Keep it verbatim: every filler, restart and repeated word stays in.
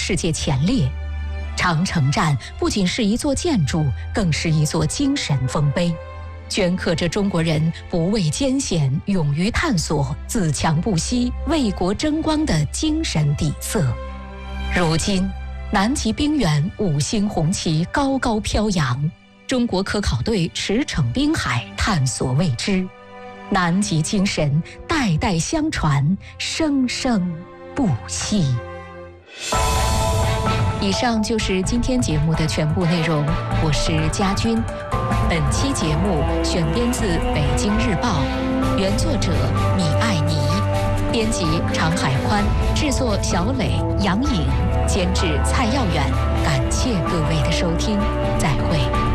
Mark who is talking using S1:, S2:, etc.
S1: 世界前列。长城站不仅是一座建筑，更是一座精神丰碑，镌刻着中国人不畏艰险、勇于探索、自强不息、为国争光的精神底色。如今，南极冰原五星红旗高高飘扬，中国科考队驰骋滨海，探索未知。南极精神代代相传，生生不息。以上就是今天节目的全部内容，我是佳君。本期节目选编自《北京日报》，原作者米爱妮，编辑常海宽，制作小磊、杨颖，监制蔡耀远。感谢各位的收听，再会。